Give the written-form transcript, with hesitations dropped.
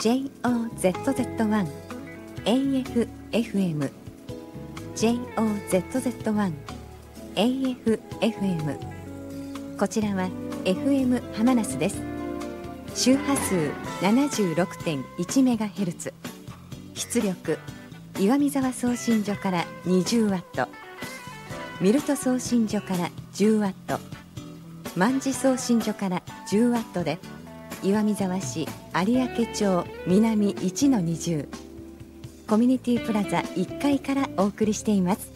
JOZZ1 AFFM JOZZ1 AFFM こちらは FM 浜那須です。周波数 76.1MHz 出力岩見沢送信所から 20W ミルト送信所から 10W 万事送信所から 10W で岩見沢市有明町南 1-20 コミュニティプラザ1階からお送りしています。